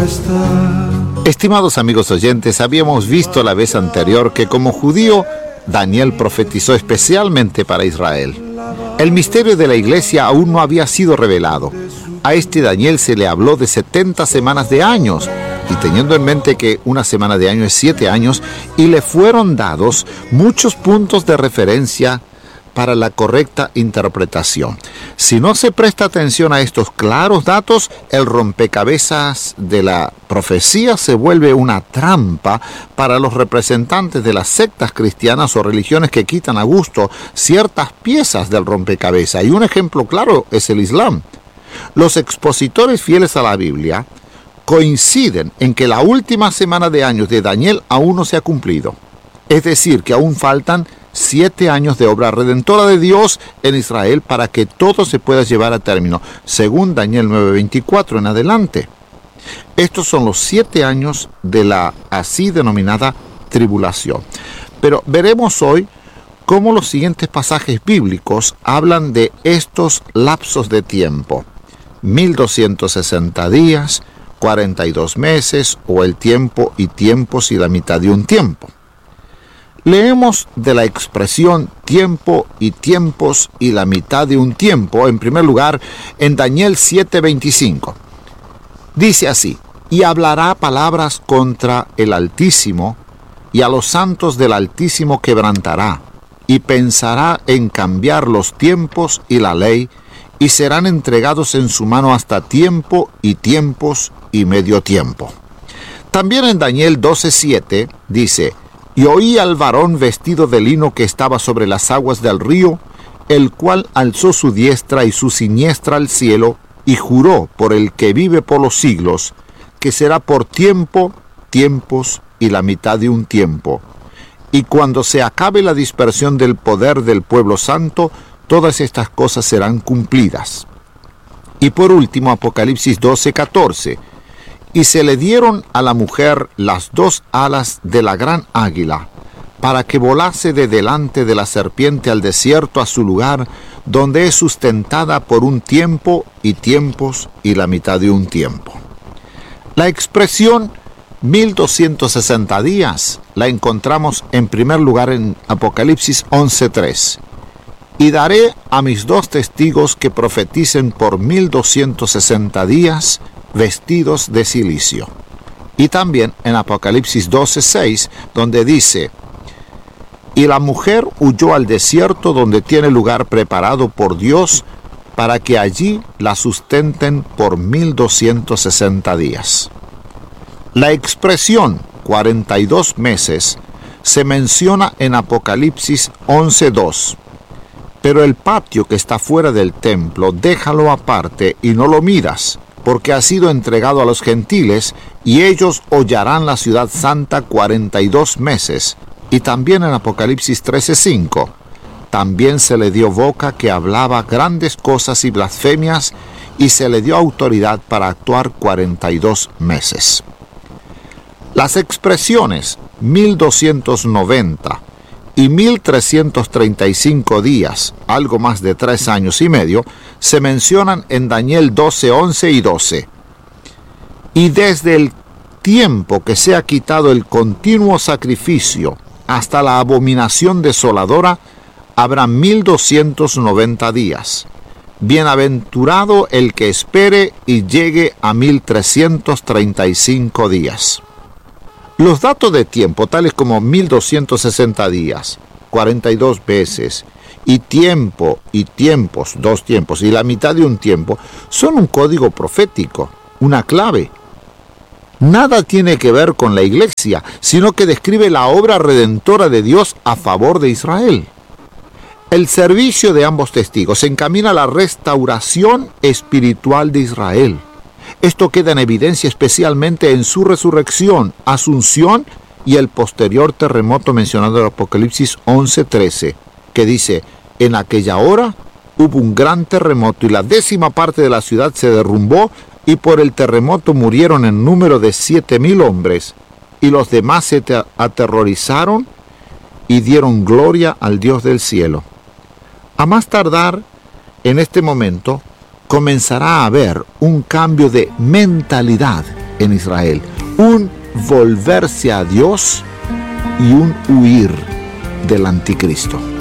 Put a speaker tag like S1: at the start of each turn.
S1: Estimados amigos oyentes, habíamos visto la vez anterior que como judío, Daniel profetizó especialmente para Israel. El misterio de la iglesia aún no había sido revelado. A este Daniel se le habló de 70 semanas de años, y teniendo en mente que una semana de año es 7 años, y le fueron dados muchos puntos de referencia para la correcta interpretación. Si no se presta atención a estos claros datos, el rompecabezas de la profecía se vuelve una trampa para los representantes de las sectas cristianas o religiones que quitan a gusto ciertas piezas del rompecabezas. Y un ejemplo claro es el Islam. Los expositores fieles a la Biblia coinciden en que la última semana de años de Daniel aún no se ha cumplido. Es decir, que aún faltan 7 años de obra redentora de Dios en Israel para que todo se pueda llevar a término, según Daniel 9:24 en adelante. Estos son los 7 años de la así denominada tribulación. Pero veremos hoy cómo los siguientes pasajes bíblicos hablan de estos lapsos de tiempo: 1260 días, 42 meses, o el tiempo y tiempos y la mitad de un tiempo. Leemos de la expresión tiempo y tiempos y la mitad de un tiempo, en primer lugar, en Daniel 7:25. Dice así: y hablará palabras contra el Altísimo, y a los santos del Altísimo quebrantará, y pensará en cambiar los tiempos y la ley, y serán entregados en su mano hasta tiempo y tiempos y medio tiempo. También en Daniel 12:7 dice: y oí al varón vestido de lino que estaba sobre las aguas del río, el cual alzó su diestra y su siniestra al cielo, y juró por el que vive por los siglos, que será por tiempo, tiempos y la mitad de un tiempo. Y cuando se acabe la dispersión del poder del pueblo santo, todas estas cosas serán cumplidas. Y por último, Apocalipsis 12:14. Y se le dieron a la mujer las 2 alas de la gran águila, para que volase de delante de la serpiente al desierto, a su lugar, donde es sustentada por un tiempo y tiempos y la mitad de un tiempo. La expresión 1260 días la encontramos en primer lugar en Apocalipsis 11:3. Y daré a mis 2 testigos que profeticen por 1260 días, vestidos de cilicio. Y también en Apocalipsis 12:6, donde dice: y la mujer huyó al desierto, donde tiene lugar preparado por Dios, para que allí la sustenten por 1260 días. La expresión 42 meses se menciona en Apocalipsis 11:2. Pero el patio que está fuera del templo, déjalo aparte y no lo miras, porque ha sido entregado a los gentiles, y ellos hollarán la ciudad santa 42 meses. Y también en Apocalipsis 13:5, también se le dio boca que hablaba grandes cosas y blasfemias, y se le dio autoridad para actuar 42 meses. Las expresiones 1290 y 1335 días, algo más de 3 años y medio, se mencionan en Daniel 12:11 y 12. Y desde el tiempo que se ha quitado el continuo sacrificio hasta la abominación desoladora, habrá 1290 días. Bienaventurado el que espere y llegue a 1335 días. Los datos de tiempo, tales como 1260 días, 42 veces, y tiempo y tiempos, 2 tiempos, y la mitad de un tiempo, son un código profético, una clave. Nada tiene que ver con la iglesia, sino que describe la obra redentora de Dios a favor de Israel. El servicio de ambos testigos encamina a la restauración espiritual de Israel. Esto queda en evidencia especialmente en su resurrección, asunción y el posterior terremoto mencionado en Apocalipsis 11:13, que dice: en aquella hora hubo un gran terremoto y la 10ª parte de la ciudad se derrumbó, y por el terremoto murieron en número de 7,000 hombres, y los demás se aterrorizaron y dieron gloria al Dios del cielo. A más tardar, en este momento, comenzará a haber un cambio de mentalidad en Israel, un volverse a Dios y un huir del anticristo.